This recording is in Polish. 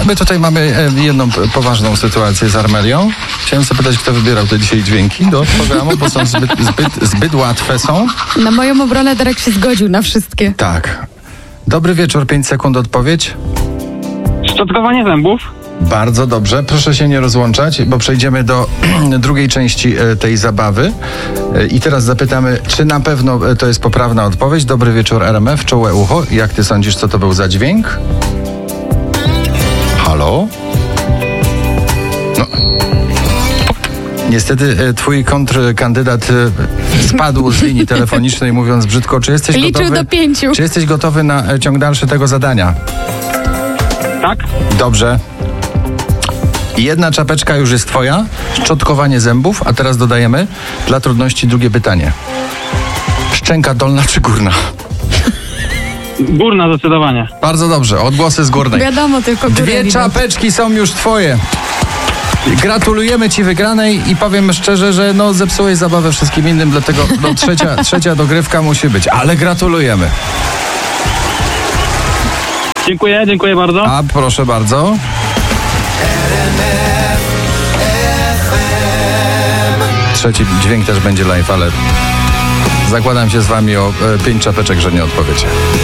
My tutaj mamy jedną poważną sytuację z Armelią. Chciałem zapytać, kto wybierał te dzisiaj dźwięki do programu, bo są zbyt łatwe są. Na moją obronę Darek się zgodził na wszystkie. Tak. Dobry wieczór, 5 sekund odpowiedź. Szczotkowanie zębów. Bardzo dobrze, proszę się nie rozłączać, bo przejdziemy do drugiej części tej zabawy. I teraz zapytamy, czy na pewno to jest poprawna odpowiedź. Dobry wieczór, RMF, czołe ucho. Jak ty sądzisz, co to był za dźwięk? Halo? No. Niestety twój kontrkandydat spadł z linii telefonicznej, mówiąc brzydko. Czy jesteś Liczył gotowy? do 5. Czy jesteś gotowy na ciąg dalszy tego zadania? Tak? Dobrze. Jedna czapeczka już jest twoja, szczotkowanie zębów, a teraz dodajemy dla trudności drugie pytanie. Szczęka dolna czy górna? Górna zdecydowanie. Bardzo dobrze, odgłosy z górnej. Wiadomo, tylko górę Dwie widać. czapeczki są już twoje. Gratulujemy ci wygranej i powiem szczerze, że zepsułeś zabawę wszystkim innym, dlatego trzecia dogrywka musi być, ale gratulujemy. Dziękuję bardzo. A proszę bardzo. Trzeci dźwięk też będzie live, ale zakładam się z wami o 5 czapeczek, że nie odpowiecie.